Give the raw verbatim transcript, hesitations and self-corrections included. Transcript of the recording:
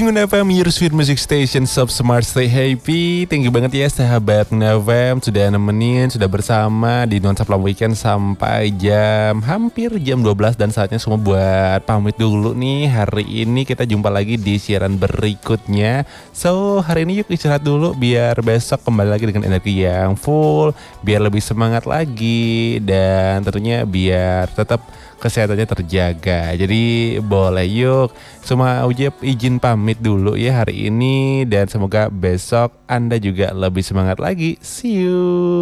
Nguna F M, your sweet music station, Sob Smart Stay Happy. Thank you banget ya sahabat Nguna F M sudah nemenin, sudah bersama di Nonstop Long Weekend sampai jam hampir jam dua belas. Dan saatnya semua buat pamit dulu nih. Hari ini kita jumpa lagi di siaran berikutnya. So hari ini yuk istirahat dulu biar besok kembali lagi dengan energi yang full, biar lebih semangat lagi, dan tentunya biar tetap kesehatannya terjaga. Jadi boleh yuk semua Ujep izin pamit dulu ya hari ini, dan semoga besok Anda juga lebih semangat lagi. See you.